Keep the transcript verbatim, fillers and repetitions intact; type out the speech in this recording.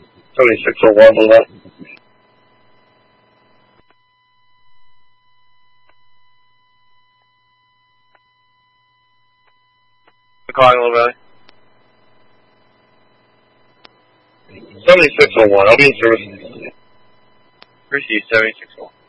seventy-six oh one, hold on. Calling Little Valley. seventy-six oh one, I'll be in service. Receive seventy-six oh one.